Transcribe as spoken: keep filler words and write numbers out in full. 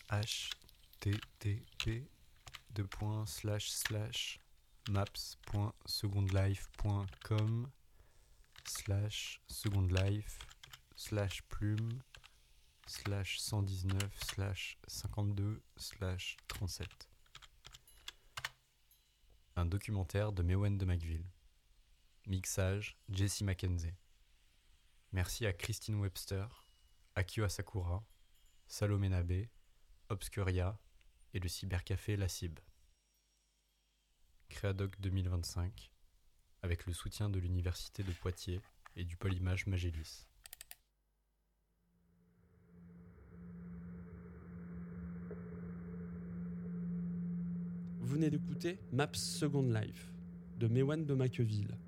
h t t p deux points slash slash maps.secondlife.com slash secondlife slash plume slash cent dix-neuf slash cinquante-deux slash trente-sept. Un documentaire de Mewen de McVille. Mixage Jesse Mackenzie. Merci à Christine Webster, Akio Asakura, Salomé Nabé, Obscuria et le cybercafé La Cib. Créadoc deux mille vingt-cinq, avec le soutien de l'Université de Poitiers et du Pôle Image Magélis. Vous venez d'écouter Maps Second Life de Mewen de Macqueville,